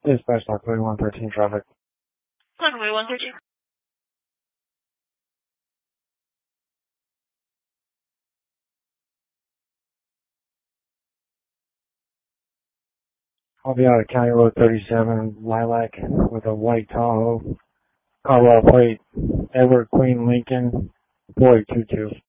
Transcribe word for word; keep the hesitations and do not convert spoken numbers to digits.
Dispatch Dock thirty-one thirteen traffic. Dock thirty-one thirteen. I'll be out of County Road thirty-seven, Lilac, with a white Tahoe. Carwell plate, Edward Queen Lincoln, four eight two two.